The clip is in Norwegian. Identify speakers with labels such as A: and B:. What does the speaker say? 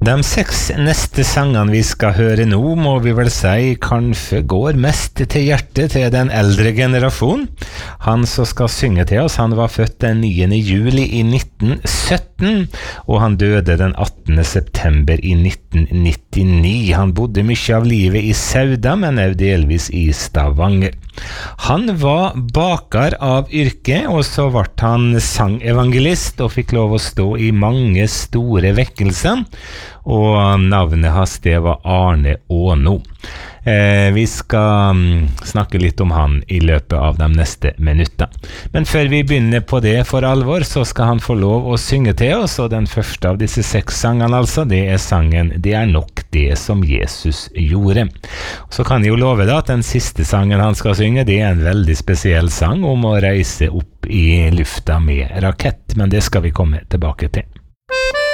A: De 6 neste sangene vi skal høre nå, må vi vel si kanskje går mest til hjertet til den eldre generasjon. Han som skal synge til oss, han var født den 9. juli i 1917, og han døde den 18. september i 1999. Han bodde mye av livet i Sauda, men også delvis i Stavanger. Han var baker av yrke, og så ble han sangevangelist og fikk lov å stå i mange store vekkelser, og navnet hans det var Arne Åno. Vi skal snakke litt om han i løpet av de neste minuttene. Men før vi begynner på det for alvor, så skal han få lov å synge til oss, og den første av disse 6 sangene altså, det er sangen «Det er nok det som Jesus gjorde». Så kan jeg jo love deg at den siste sangen han skal synge, det er en veldig spesiell sang om å reise opp i lufta med rakett, men det skal vi komme tilbake til.